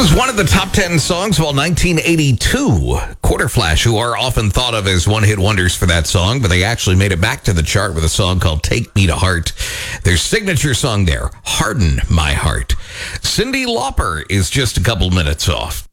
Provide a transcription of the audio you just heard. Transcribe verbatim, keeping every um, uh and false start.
was one of the top ten songs of all nineteen eighty-two. Quarterflash, who are often thought of as one-hit wonders for that song, but they actually made it back to the chart with a song called Take Me to Heart. Their signature song there, Harden My Heart. Cyndi Lauper is just a couple minutes off.